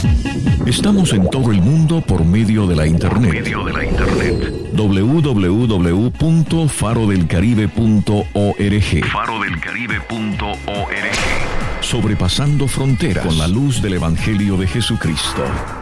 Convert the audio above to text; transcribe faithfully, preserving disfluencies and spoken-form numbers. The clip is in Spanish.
Estamos en todo el mundo por medio de la internet. medio de la internet. doble u doble u doble u punto faro del caribe punto org. faro del caribe punto org. Sobrepasando fronteras con la luz del Evangelio de Jesucristo.